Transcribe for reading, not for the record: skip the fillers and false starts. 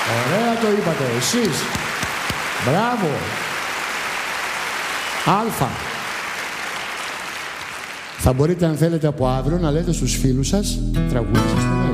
Ωραία το είπατε εσείς. Μπράβο. Αλφα. Θα μπορείτε αν θέλετε από αύριο να λέτε στους φίλους σας τραγούδια σας.